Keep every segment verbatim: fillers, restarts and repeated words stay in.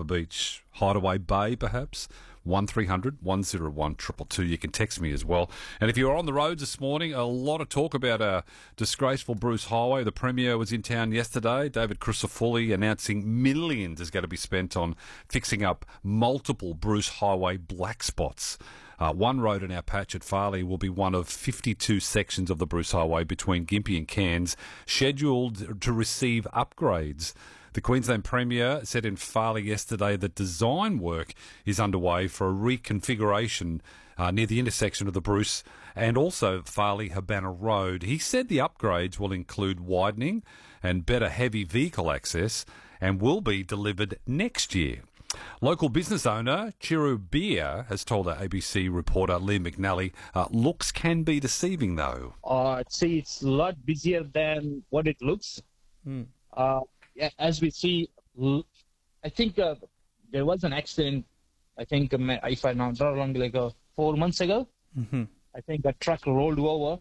Harbour Beach, Hideaway Bay, perhaps. one three hundred one oh one two two two. You can text me as well. And if you're on the roads this morning, a lot of talk about a disgraceful Bruce Highway. The Premier was in town yesterday. David Crisafulli announcing millions is going to be spent on fixing up multiple Bruce Highway black spots. Uh, one road in our patch at Farley will be one of fifty-two sections of the Bruce Highway between Gympie and Cairns scheduled to receive upgrades. The Queensland Premier said in Farley yesterday that design work is underway for a reconfiguration uh, near the intersection of the Bruce and also Farley-Habana Road. He said the upgrades will include widening and better heavy vehicle access and will be delivered next year. Local business owner Chiru Beer has told our A B C reporter Lee McNally, uh, looks can be deceiving though. Uh, I'd say it's a lot busier than what it looks. Mm. Uh, as we see, I think uh, there was an accident, I think, um, if I'm not wrong, like uh, four months ago. Mm-hmm. I think a truck rolled over.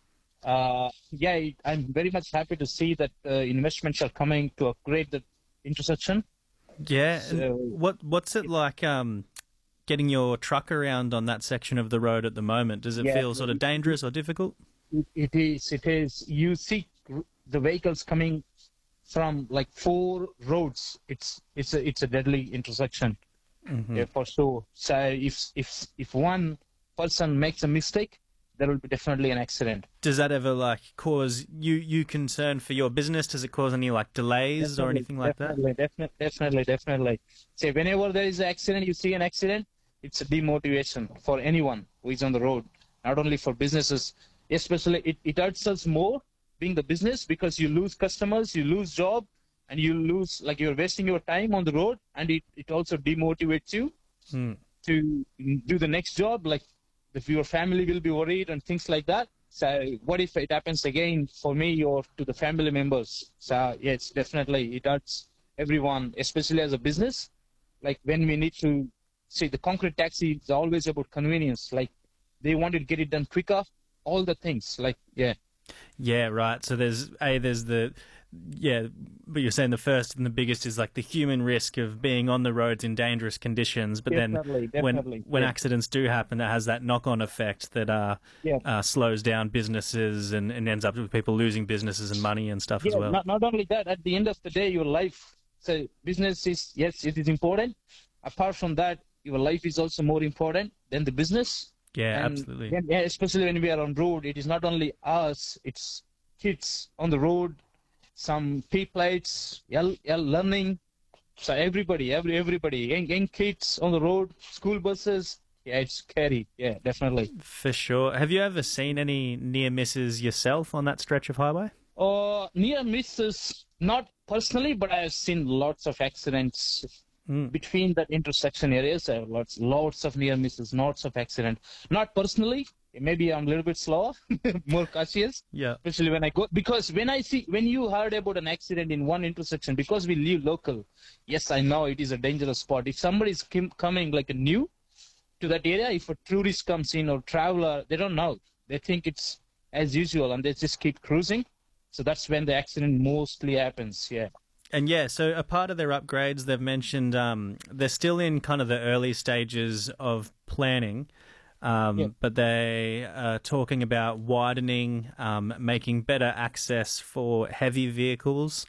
Uh, yeah, I'm very much happy to see that uh, investments are coming to upgrade the intersection. Yeah. So, what What's it like um, getting your truck around on that section of the road at the moment? Does it yeah, feel sort of dangerous or difficult? It, it is. It is. You see the vehicles coming from like four roads. It's it's a it's a deadly intersection. Mm-hmm. Yeah, for sure. So if if if one person makes a mistake, there will be definitely an accident. Does that ever like cause you, you concern for your business? Does it cause any like delays definitely, or anything like definitely, that? Definitely, definitely, definitely. Say whenever there is an accident, you see an accident, it's a demotivation for anyone who is on the road, not only for businesses. Especially, it, it hurts us more being the business because you lose customers, you lose job, and you lose, like you're wasting your time on the road, and it, it also demotivates you Hmm. to do the next job. Like if your family will be worried and things like that. So what if it happens again for me or to the family members? So yes, definitely it hurts everyone, especially as a business. Like when we need to see the concrete taxi, it's always about convenience. Like they wanted to get it done quicker, all the things. Like yeah. Yeah, right. So there's a there's the yeah, but you're saying the first and the biggest is like the human risk of being on the roads in dangerous conditions. But Definitely, then when definitely, when yeah. accidents do happen, that has that knock-on effect that uh, Yeah. uh slows down businesses and, and ends up with people losing businesses and money and stuff Yeah, as well. not, not only that, at the end of the day, your life, so business is, yes, it is important. Apart from that, your life is also more important than the business. Yeah, And absolutely. when- yeah, especially when we are on road, it is not only us, it's kids on the road, some P-plates, yeah, yeah, learning. So everybody, every everybody, young, young kids on the road, school buses. Yeah, it's scary. Yeah, definitely. For sure. Have you ever seen any near misses yourself on that stretch of highway? Uh, near misses, not personally, but I have seen lots of accidents Mm. between that intersection areas. I have lots, lots of near misses, lots of accidents. Not personally. Maybe I'm a little bit slower, more cautious. Yeah. Especially when I go, because when I see, when you heard about an accident in one intersection, because we live local, yes, I know it is a dangerous spot. If somebody is kim- coming like a new to that area, if a tourist comes in or traveler, they don't know. They think it's as usual and they just keep cruising. So that's when the accident mostly happens. Yeah. And yeah, so a part of their upgrades, they've mentioned um, they're still in kind of the early stages of planning, um, Yeah. but they are talking about widening, um, making better access for heavy vehicles.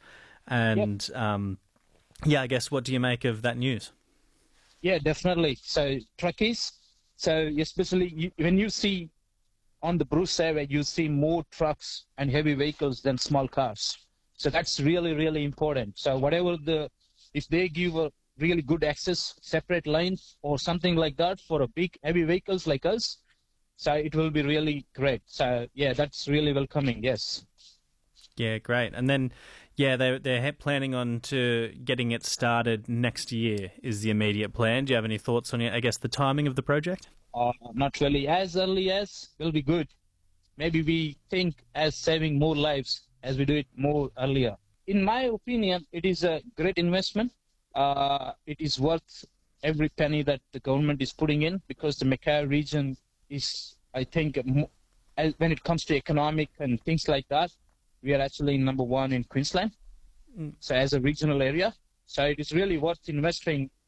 And um, yeah, I guess what do you make of that news? Yeah, definitely. So truckies, so especially you, when you see on the Bruce Highway, you see more trucks and heavy vehicles than small cars. So that's really, really important. So whatever the, if they give a really good access, separate lanes or something like that for a big heavy vehicles like us, so it will be really great. So yeah, that's really welcoming. Yes. Yeah, great. And then, yeah, they, they're he- planning on to getting it started next year is the immediate plan. Do you have any thoughts on, I guess, the timing of the project? Uh, not really. As early as will be good. Maybe we think as saving more lives as we do it more earlier. In my opinion, it is a great investment. Uh, it is worth every penny that the government is putting in because the Mackay region is, I think, mo- as, when it comes to economic and things like that, we are actually number one in Queensland. Mm. So as a regional area, so it is really worth investing